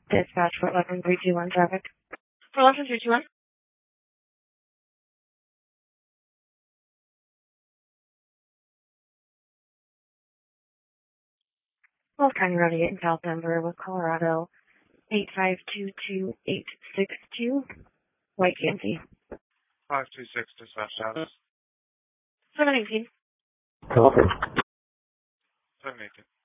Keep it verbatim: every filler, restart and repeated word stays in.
Dispatch for eleven three two one traffic. For eleven three two one. Well, County Road eight in South Denver with Colorado. eight five two two eight six two. White G M C. five two six dispatch status. seven eighteen. Copy. seven eighteen.